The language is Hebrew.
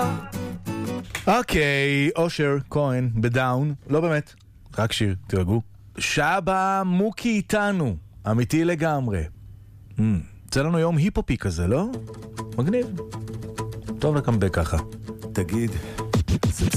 אוקיי, אושר כהן בדאון, לא באמת, רק שיר, תרגעו. שבה מוקי איתנו, אמיתי לגמרי. זה לנו יום היפופי כזה, לא? מגניב. טוב לקמבק ככה. תגיד,